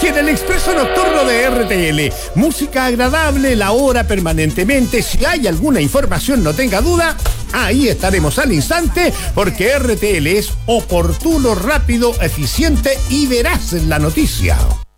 en el expreso nocturno de RTL. Música agradable, la hora permanentemente. Si hay alguna información, no tenga duda, ahí estaremos al instante, porque RTL es oportuno, rápido, eficiente y veraz en la noticia.